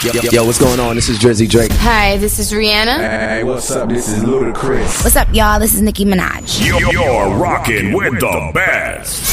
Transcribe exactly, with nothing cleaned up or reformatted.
Yo, yo, yo, what's going on? This is Drizzy Drake. Hi, this is Rihanna. Hey, what's up? This is Ludacris. What's up, y'all? This is Nicki Minaj. You're rocking with the best.